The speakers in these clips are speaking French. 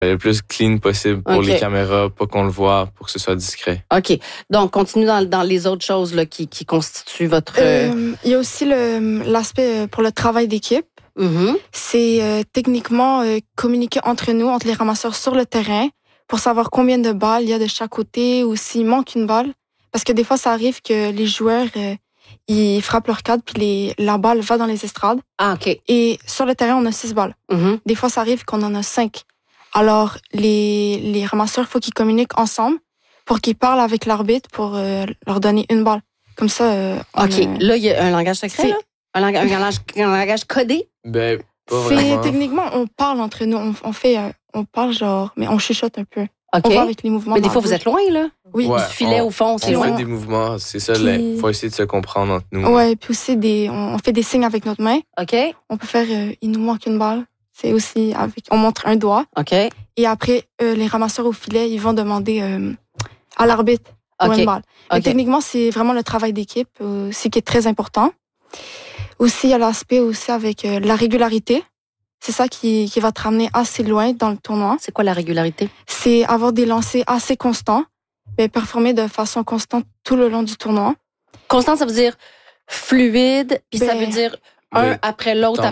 Le plus clean possible pour les caméras, pas qu'on le voit, pour que ce soit discret. OK. Donc, continue dans les autres choses là, qui constituent votre... Il y a aussi l'aspect pour le travail d'équipe. Mm-hmm. C'est techniquement communiquer entre nous, entre les ramasseurs sur le terrain, pour savoir combien de balles il y a de chaque côté ou s'il manque une balle. Parce que des fois, ça arrive que les joueurs, ils frappent leur cadre puis la balle va dans les estrades. Ah, OK. Et sur le terrain, on a 6 balles. Mm-hmm. Des fois, ça arrive qu'on en a 5. Alors, les ramasseurs, il faut qu'ils communiquent ensemble pour qu'ils parlent avec l'arbitre pour leur donner une balle. Comme ça... OK. Là, il y a un langage secret, là? Un langage codé? Ben, pas vraiment. Techniquement, on parle entre nous. On parle genre... Mais on chuchote un peu. OK. On va avec les mouvements. Mais des fois, vous êtes loin, là? Oui. Ouais, du filet au fond, c'est loin. On fait des mouvements, c'est ça. Puis... faut essayer de se comprendre entre nous. Ouais, puis aussi, on fait des signes avec notre main. OK. On peut faire... il nous manque une balle. C'est aussi avec... On montre un doigt. OK. Et après, les ramasseurs au filet, ils vont demander à l'arbitre pour une balle. Mais techniquement, c'est vraiment le travail d'équipe aussi qui est très important. Aussi, il y a l'aspect aussi avec la régularité. C'est ça qui va te ramener assez loin dans le tournoi. C'est quoi la régularité? C'est avoir des lancers assez constants, mais performer de façon constante tout le long du tournoi. Constant, ça veut dire fluide, puis ça veut dire un après l'autre,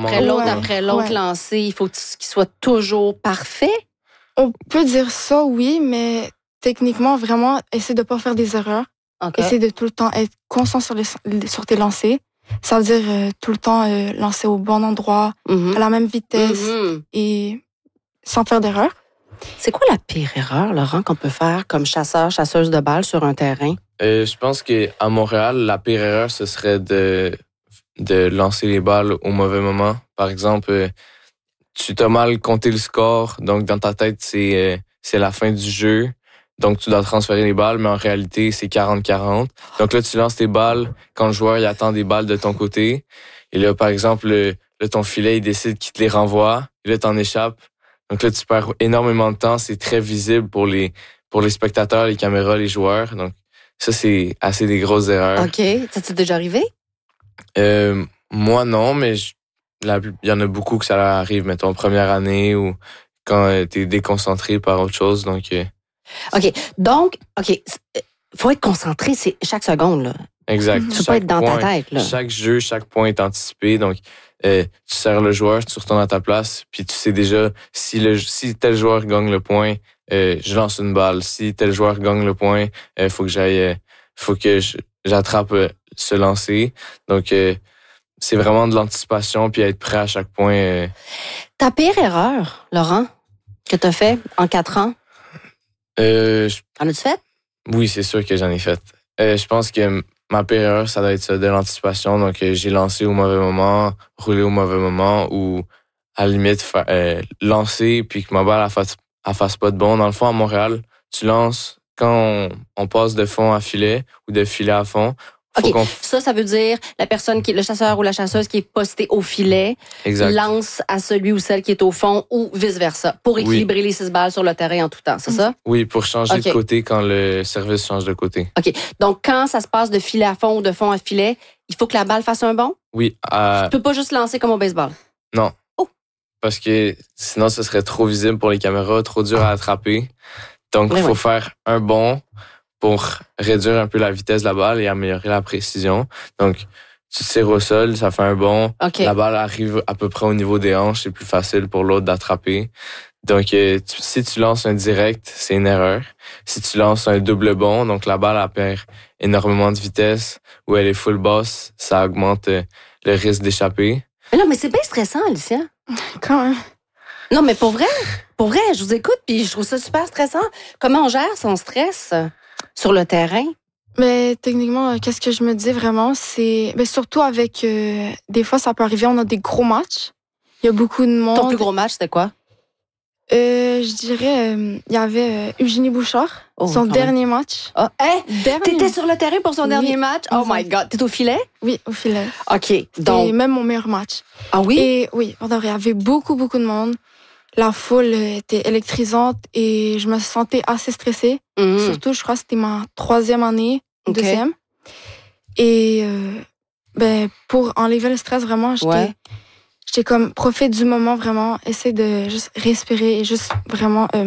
lancé. Il faut qu'il soit toujours parfait. On peut dire ça, oui, mais techniquement, vraiment, essayer de ne pas faire des erreurs. Okay. Essayer de tout le temps être constant sur tes lancers. Ça veut dire tout le temps lancer au bon endroit, à la même vitesse et sans faire d'erreur. C'est quoi la pire erreur, Laurent, qu'on peut faire comme chasseur, chasseuse de balles sur un terrain? Je pense qu'à Montréal, la pire erreur, ce serait de lancer les balles au mauvais moment. Par exemple, tu t'as mal compté le score, donc dans ta tête, c'est la fin du jeu. Donc, tu dois transférer les balles, mais en réalité, c'est 40-40. Donc là, tu lances tes balles quand le joueur il attend des balles de ton côté. Et là, par exemple, ton filet, il décide qu'il te les renvoie. Et là, t'en échappes. Donc là, tu perds énormément de temps. C'est très visible pour les spectateurs, les caméras, les joueurs. Donc, ça, c'est assez des grosses erreurs. OK. Ça t'est déjà arrivé? Moi, non, mais il y en a beaucoup que ça leur arrive, mettons, première année ou quand t'es déconcentré par autre chose. Donc, faut être concentré, c'est chaque seconde, là. Exact. Tu peux pas être dans ta tête, là. Chaque jeu, chaque point est anticipé. Donc, tu serres le joueur, tu retournes à ta place, puis tu sais déjà si tel joueur gagne le point, je lance une balle. Si tel joueur gagne le point, faut que j'attrape ce lancer. Donc, c'est vraiment de l'anticipation puis être prêt à chaque point. Ta pire erreur, Laurent, que t'as fait en 4 ans? En as-tu fait? Oui, c'est sûr que j'en ai fait. Je pense que ma pire erreur, ça doit être ça, de l'anticipation. Donc, j'ai lancé au mauvais moment, roulé au mauvais moment ou à la limite lancer puis que ma balle elle fasse pas de bon. Dans le fond, à Montréal, tu lances quand on passe de fond à filet ou de filet à fond. OK. Ça veut dire le chasseur ou la chasseuse qui est posté au filet lance à celui ou celle qui est au fond ou vice-versa pour équilibrer les 6 balles sur le terrain en tout temps, c'est ça? Oui, pour changer de côté quand le service change de côté. OK. Donc, quand ça se passe de filet à fond ou de fond à filet, il faut que la balle fasse un bond? Oui. Tu peux pas juste lancer comme au baseball? Non. Oh! Parce que sinon, ce serait trop visible pour les caméras, trop dur à attraper. Donc, il faut faire un bond pour réduire un peu la vitesse de la balle et améliorer la précision. Donc, tu tires au sol, ça fait un bond. Okay. La balle arrive à peu près au niveau des hanches, c'est plus facile pour l'autre d'attraper. Donc, si tu lances un direct, c'est une erreur. Si tu lances un double bond, donc la balle elle perd énormément de vitesse ou elle est full basse, ça augmente le risque d'échapper. Mais non, mais c'est bien stressant, Alicia. Quand même. Non, mais pour vrai, je vous écoute puis je trouve ça super stressant. Comment on gère son stress sur le terrain? Mais techniquement, qu'est-ce que je me dis vraiment, c'est... Mais surtout avec... des fois, ça peut arriver, on a des gros matchs. Il y a beaucoup de monde. Ton plus gros match, c'était quoi? Je dirais, il y avait Eugénie Bouchard, son dernier match. Oh, t'étais sur le terrain pour son dernier match? Oh my God, t'es au filet? Oui, au filet. OK, donc... C'était même mon meilleur match. Ah oui? Et oui, il y avait beaucoup de monde. La foule était électrisante et je me sentais assez stressée. Surtout, je crois que c'était ma 3e année, 2e. Et pour enlever le stress, vraiment, j'étais comme, profite du moment vraiment, essaie de juste respirer et juste vraiment